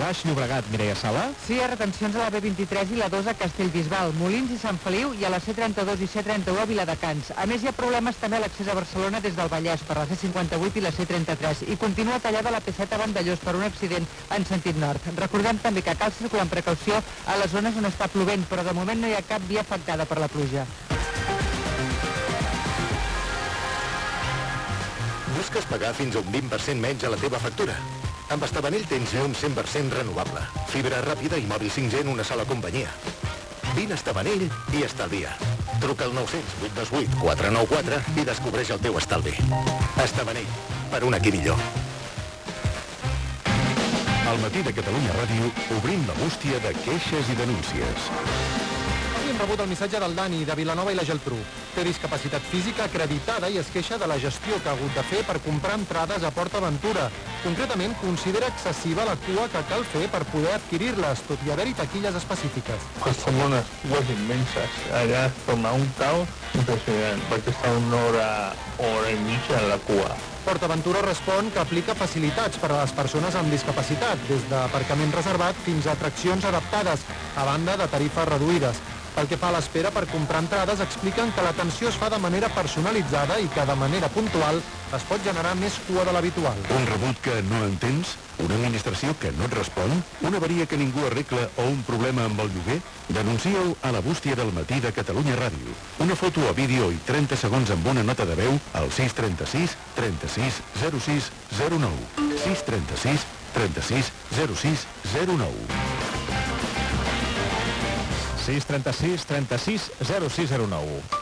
Baix Llobregat, Mireia Sala. Sí, retencions a la B23 i la 2 a Castellbisbal, Molins i Sant Feliu i a la C32 i C31 a Viladecans. A més, hi ha problemes també a l'accés a Barcelona des del Vallès per la C58 i la C33 i continua tallada la P7 a Vandellós per un accident en sentit nord. Recordem també que cal circular amb precaució a les zones on està plovent, però de moment no hi ha cap via afectada per la pluja. Busques pagar fins a un 20% menys a la teva factura? Amb Estabanell tens llum 100% renovable, fibra ràpida i mòbil 5G en una sola companyia. Vine a Estabanell i estalvia. Truca al 900 828 494 i descobreix el teu estalvi. Estabanell, per un aquí millor. Al matí de Catalunya Ràdio obrim la bústia de queixes i denúncies. Avui hem rebut el missatge del Dani, de Vilanova i la Geltrú. Té discapacitat física acreditada i es queixa de la gestió que ha hagut de fer per comprar entrades a Port Aventura. Concretament, considera excessiva la cua que cal fer per poder adquirir-les, tot i haver-hi taquilles específiques. Costan unes cues immenses. Allà es torna un caos impressionant. Vaig estar una hora i mitja en la cua. Port Aventura respon que aplica facilitats per a les persones amb discapacitat, des d'aparcament reservat fins a atraccions adaptades, a banda de tarifes reduïdes. Pel que fa a l'espera per comprar entrades, expliquen que l'atenció es fa de manera personalitzada i que de manera puntual es pot generar més cua de l'habitual. Un rebut que no entens? Una administració que no et respon? Una avaria que ningú arregla o un problema amb el lloguer? Denuncia-ho a la bústia del matí de Catalunya Ràdio. Una foto o vídeo i 30 segons amb una nota de veu al 636 36 06 09. 636 36 06 09. 636 36 0609.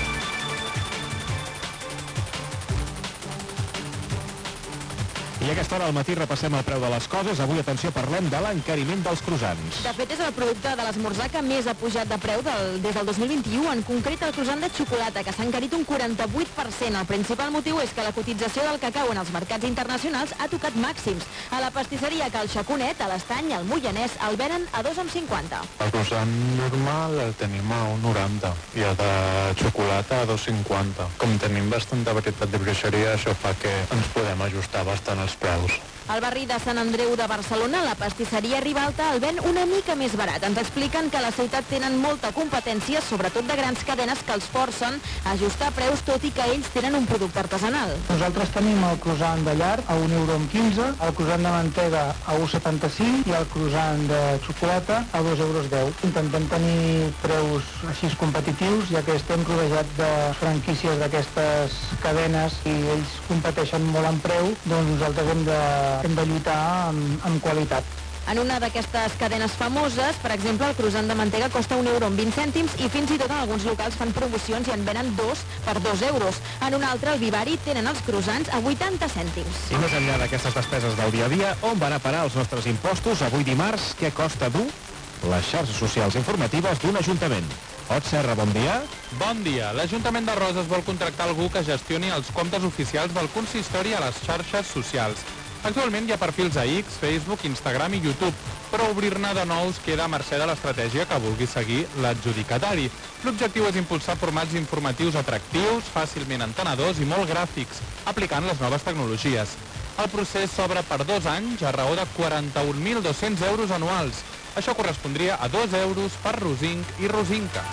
I a aquesta hora al matí repassem el preu de les coses. Avui, atenció, parlem de l'encariment dels croissants. De fet, és el producte de l'esmorzar que més ha pujat de preu des del 2021. En concret, el croissant de xocolata, que s'ha encarit un 48%. El principal motiu és que la cotització del cacau en els mercats internacionals ha tocat màxims. A la pastisseria Cal Xaconet, a l'Estany, al Moianès, el venen a 2,50. El croissant normal el tenim a 1,90 i el de xocolata a 2,50. Com tenim bastanta varietat de brioixeria, això fa que ens podem ajustar bastant els preus. Al barri de Sant Andreu de Barcelona, la pastisseria Ribalta el ven una mica més barat. Ens expliqen que a la ciutat tenen molta competència, sobretot de grans cadenes que els forcen a ajustar preus, tot i que ells tenen un producte artesanal. Nosaltres tenim el croissant de llar a 1,15 €, el croissant de mantega a 1,75 i el croissant de xocolata a 2,10 €. Intentem tenir preus així competitius, ja que estem rodejats de franquícies d'aquestes cadenes i ells competeixen molt en preu, doncs nosaltres hem de lluitar amb qualitat. En una d'aquestes cadenes famoses, per exemple, el croissant de mantega costa 1,20 € i fins i tot en alguns locals fan promocions i en venen 2 per 2 €. En un altre, el Vivari, tenen els croissants a 80 cèntims. I més enllà d'aquestes despeses del dia a dia, on van a parar els nostres impostos? Avui dimarts, què costa dur? Les xarxes socials informatives d'un ajuntament. Ot Serra, bon dia. Bon dia. L'Ajuntament de Roses vol contractar algú que gestioni els comptes oficials del consistori a les xarxes socials. Actualment hi ha perfils a X, Facebook, Instagram i YouTube, però obrir-ne de nous queda a mercè de l'estratègia que vulgui seguir l'adjudicatari. L'objectiu és impulsar formats informatius atractius, fàcilment entenedors i molt gràfics, aplicant les noves tecnologies. El procés s'obre per 2 anys a raó de 41.200 € anuals. Això correspondria a 2 € per rosinc i rosinca.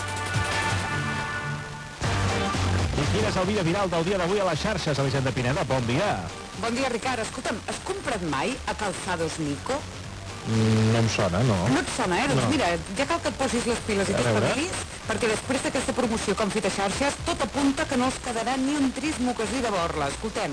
I quin és el vídeo viral del dia d'avui a les xarxes, Elisenda Pineda? Bon dia. Bon dia, Ricard. Escolta'm, has comprat mai a Calzados Nico? No em sona, no. No et sona, Doncs mira, ja cal que et posis les piles i t'espavilis, perquè després d'aquesta promoció que han fet a xarxes, tot apunta que no els quedarà ni un trist mocasí de borla. Escoltem.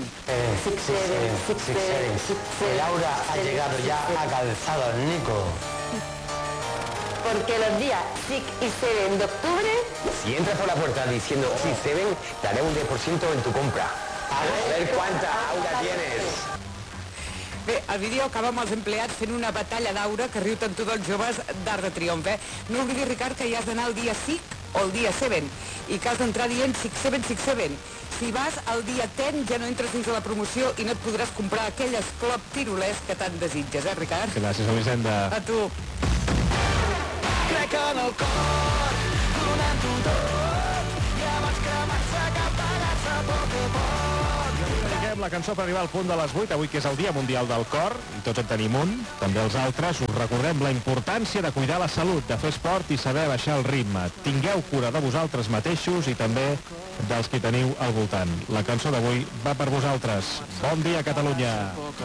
Laura ha llegado ya a Calzados Nico. Porque los días 6 y 7 de octubre... Si entras por la puerta diciendo 6-7, te haré un 10% en tu compra. A ver cuánta aura tienes. Bé, el vídeo acaba amb els empleats fent una batalla d'aura que riu tant tu dels joves d'Arc de Triomf, No oblidis, Ricard, que hi has d'anar el dia 5 o el dia 7 i que has d'entrar dient 6-7. Si vas el dia 10 ja no entres dins de la promoció i no et podràs comprar aquelles Club Tirolès que tant desitges, Ricard? Gràcies, Elisenda. A tu. Crec en el cor, donant-ho tot, i abans cremar-se cap a poc a poc. Posem la cançó per arribar al punt de les 8, avui que és el Dia Mundial del Cor, i tots en tenim un, també els altres. Us recordem la importància de cuidar la salut, de fer esport i saber baixar el ritme. Tingueu cura de vosaltres mateixos i també dels que teniu al voltant. La cançó d'avui va per vosaltres. Bon dia, Catalunya!